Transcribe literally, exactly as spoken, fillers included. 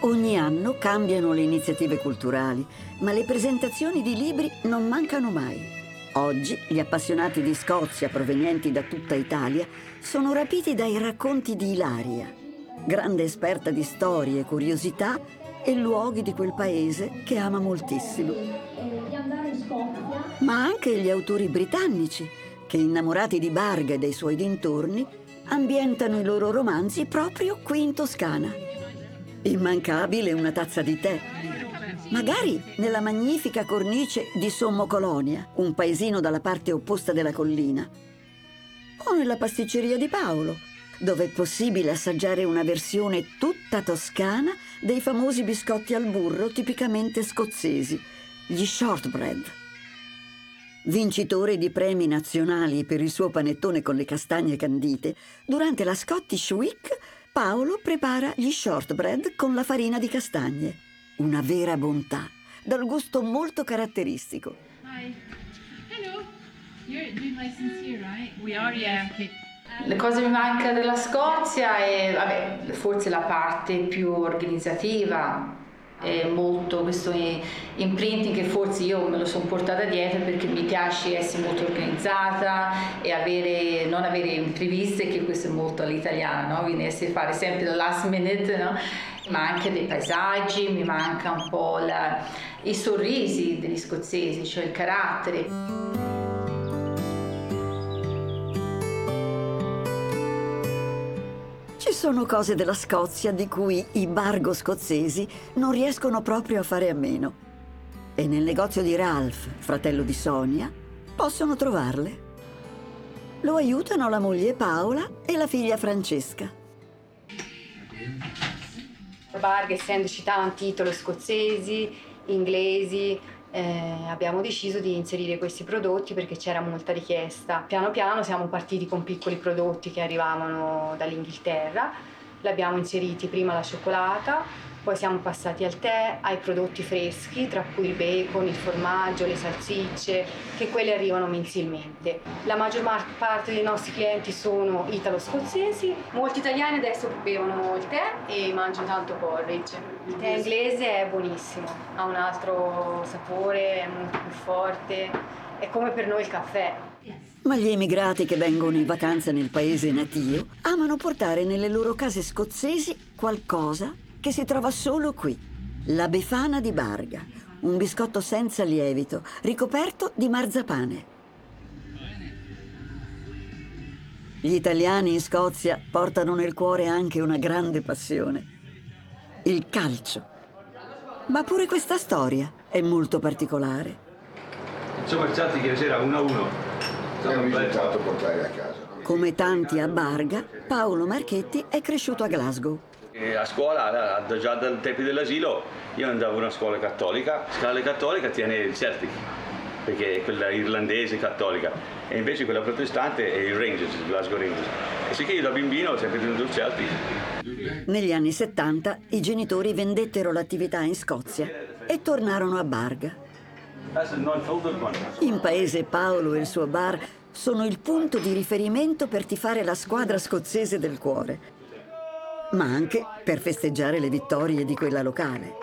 Ogni anno cambiano le iniziative culturali, ma le presentazioni di libri non mancano mai. Oggi gli appassionati di Scozia provenienti da tutta Italia sono rapiti dai racconti di Ilaria, grande esperta di storie e curiosità e luoghi di quel paese che ama moltissimo. Ma anche gli autori britannici, che innamorati di Barga e dei suoi dintorni, ambientano i loro romanzi proprio qui in Toscana. Immancabile una tazza di tè, magari nella magnifica cornice di Sommo Colonia, un paesino dalla parte opposta della collina, o nella pasticceria di Paolo, dove è possibile assaggiare una versione tutta toscana dei famosi biscotti al burro tipicamente scozzesi, gli shortbread. Vincitore di premi nazionali per il suo panettone con le castagne candite, durante la Scottish Week Paolo prepara gli shortbread con la farina di castagne. Una vera bontà, dal gusto molto caratteristico. Hi. Hello. You're doing license here, right? We are, yeah. Okay. Le cose mi manca della Scozia è, vabbè, forse la parte più organizzativa, è molto questo imprinting che forse io me lo sono portata dietro perché mi piace essere molto organizzata e avere, non avere impreviste, che questo è molto all'italiana, no? Quindi essere fare sempre la last minute, no? Ma anche dei paesaggi, mi manca un po' la, i sorrisi degli scozzesi, cioè il carattere. Ci sono cose della Scozia di cui i bargo scozzesi non riescono proprio a fare a meno. E nel negozio di Ralph, fratello di Sonia, possono trovarle. Lo aiutano la moglie Paola e la figlia Francesca. Barga, essendo città a un titolo scozzesi, inglesi, Eh, abbiamo deciso di inserire questi prodotti perché c'era molta richiesta. Piano piano siamo partiti con piccoli prodotti che arrivavano dall'Inghilterra, l'abbiamo inseriti prima la cioccolata, poi siamo passati al tè, ai prodotti freschi, tra cui il bacon, il formaggio, le salsicce, che quelli arrivano mensilmente. La maggior parte dei nostri clienti sono italo-scozzesi, molti italiani adesso bevono il tè e mangiano tanto porridge. Il tè inglese è buonissimo, ha un altro sapore, è molto più forte, è come per noi il caffè. Ma gli emigrati che vengono in vacanza nel paese natio amano portare nelle loro case scozzesi qualcosa che si trova solo qui. La Befana di Barga, un biscotto senza lievito, ricoperto di marzapane. Gli italiani in Scozia portano nel cuore anche una grande passione: il calcio. Ma pure questa storia è molto particolare. Siamo marciati ieri sera uno a uno. È un risultato portare a casa. Come tanti a Barga, Paolo Marchetti è cresciuto a Glasgow. E a scuola, già dal tempi dell'asilo, io andavo a una scuola cattolica. La scuola cattolica tiene il Celtic, perché è quella irlandese cattolica, e invece quella protestante è il Rangers, il Glasgow Rangers. E sì che io da bambino ho sempre tenuto il Celtic. Negli anni settanta i genitori vendettero l'attività in Scozia e tornarono a Barga. In paese Paolo e il suo bar sono il punto di riferimento per tifare la squadra scozzese del cuore, ma anche per festeggiare le vittorie di quella locale.